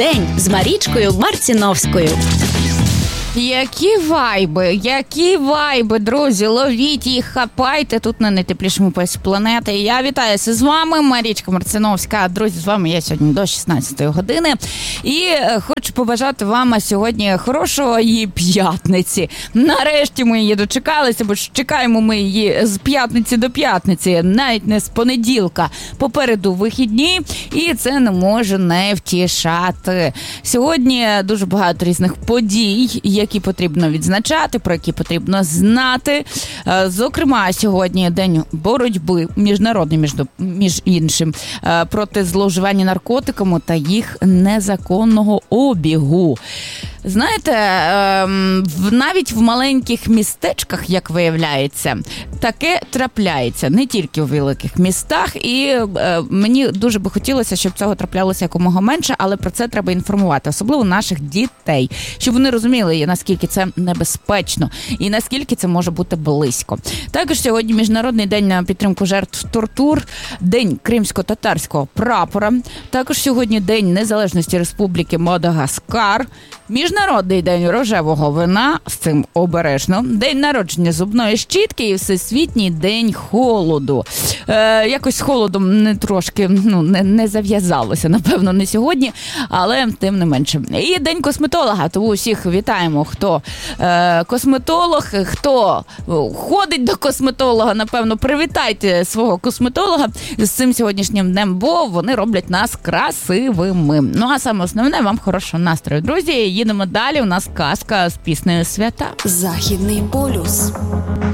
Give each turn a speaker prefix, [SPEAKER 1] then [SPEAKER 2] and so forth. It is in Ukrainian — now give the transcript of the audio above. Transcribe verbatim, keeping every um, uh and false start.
[SPEAKER 1] день з Марічкою Марціновською.
[SPEAKER 2] Які вайби, які вайби, друзі, ловіть їх, хапайте тут на найтеплішому поясі планети. Я вітаюся з вами, Марічка Марціновська. Друзі, з вами я сьогодні до шістнадцятої години. І хочу побажати вам сьогодні хорошої п'ятниці. Нарешті ми її дочекалися, бо чекаємо ми її з п'ятниці до п'ятниці, навіть не з понеділка. Попереду вихідні, і це не може не втішати. Сьогодні дуже багато різних подій, які потрібно відзначати, про які потрібно знати. Зокрема, сьогодні день боротьби, міжнародний, між, між іншим, проти зловживання наркотиками та їх незаконного обігу. Знаєте, навіть в маленьких містечках, як виявляється, таке трапляється, не тільки в великих містах, і мені дуже би хотілося, щоб цього траплялося якомога менше, але про це треба інформувати, особливо наших дітей, щоб вони розуміли, наскільки це небезпечно і наскільки це може бути близько. Також сьогодні Міжнародний день на підтримку жертв тортур, День кримсько-татарського прапора, також сьогодні День Незалежності Республіки Мадагаскар, Міжнародний день рожевого вина, з цим обережно, День народження зубної щітки і Всесвітній день холоду. Е, якось з холодом не трошки, ну, не, не зав'язалося, напевно, не сьогодні, але тим не менше. І День косметолога, тому усіх вітаємо, хто е, косметолог, хто ходить до косметолога, напевно, привітайте свого косметолога з цим сьогоднішнім днем, бо вони роблять нас красивими. Ну, а саме основне, вам хорошого настрою. Друзі, їдемо далі, у нас казка з піснею «Свята».
[SPEAKER 1] Західний полюс.